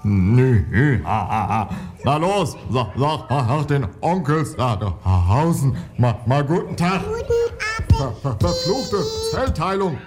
Na los, sag den Onkels da draußen mal guten Tag. Verfluchte Zellteilung.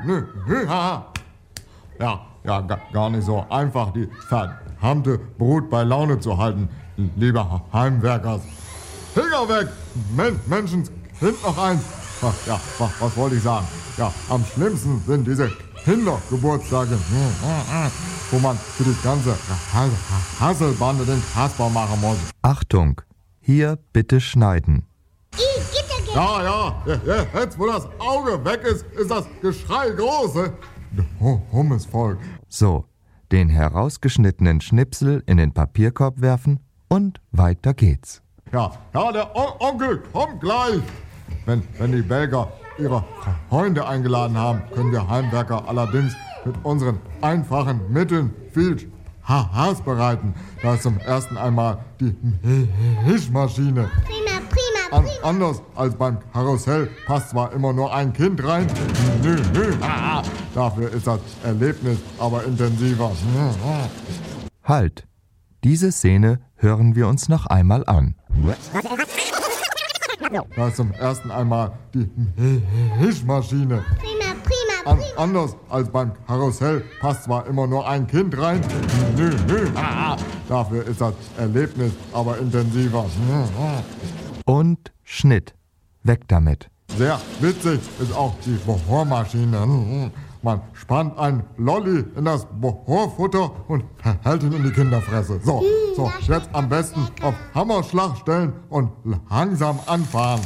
Ja, gar nicht so einfach, die verdammte Brut bei Laune zu halten, lieber Heimwerkers. Finger weg, Menschenskind noch eins. Ja, was wollte ich sagen? Ja, am schlimmsten sind diese Kindergeburtstage, wo man für die ganze Hasselbande den Kasper machen muss. Achtung, hier bitte schneiden. Ja, jetzt wo das Auge weg ist das Geschrei groß. Dummes Volk. So, den herausgeschnittenen Schnipsel in den Papierkorb werfen und weiter geht's. Ja, der Onkel kommt gleich. Wenn die Belgier ihre Freunde eingeladen haben, können wir Heimwerker allerdings mit unseren einfachen Mitteln viel Spaß bereiten. Da ist zum ersten einmal die Mischmaschine. Prima. Anders als beim Karussell passt zwar immer nur ein Kind rein. Dafür ist das Erlebnis aber intensiver. Halt, diese Szene hören wir uns noch einmal an. Da ist zum ersten einmal die Mischmaschine. Prima. Anders als beim Karussell passt zwar immer nur ein Kind rein. Dafür ist das Erlebnis aber intensiver. Und Schnitt. Weg damit. Sehr witzig ist auch die Bohrmaschine. Man spannt einen Lolli in das Bohrfutter und hält ihn in die Kinderfresse. So, jetzt am besten auf Hammerschlag stellen und langsam anfahren.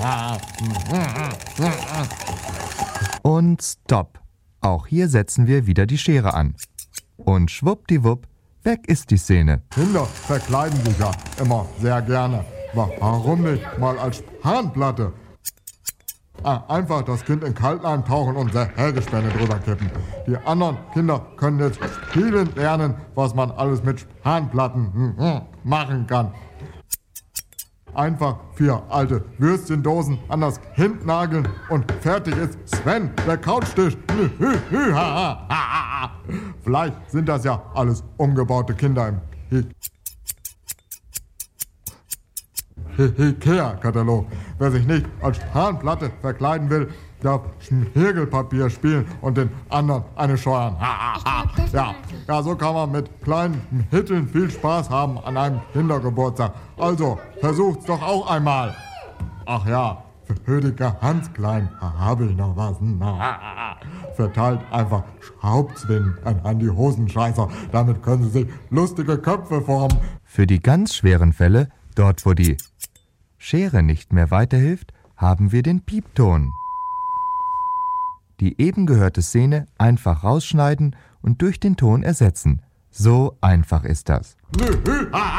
Und Stopp. Auch hier setzen wir wieder die Schere an. Und schwuppdiwupp, weg ist die Szene. Kinder verkleiden sich ja immer sehr gerne. Warum nicht mal als Spanplatte? Einfach das Kind in Kaltleim tauchen und Sägespäne drüber kippen. Die anderen Kinder können jetzt spielen lernen, was man alles mit Spanplatten machen kann. Einfach 4 alte Würstchendosen an das Kind nageln und fertig ist Sven, der Couchtisch. Vielleicht sind das ja alles umgebaute Kinder im Ikea-Katalog. Wer sich nicht als Spanplatte verkleiden will, darf Schmirgelpapier spielen und den anderen eine scheuern. Ja, so kann man mit kleinen Mitteln viel Spaß haben an einem Kindergeburtstag. Also, versucht's doch auch einmal. Ach ja, für die ganz Kleinen habe ich noch was. Verteilt einfach Schraubzwingen an die Hosenscheißer. Damit können sie sich lustige Köpfe formen. Für die ganz schweren Fälle, dort wo die Schere nicht mehr weiterhilft, haben wir den Piepton. Die eben gehörte Szene einfach rausschneiden und durch den Ton ersetzen. So einfach ist das.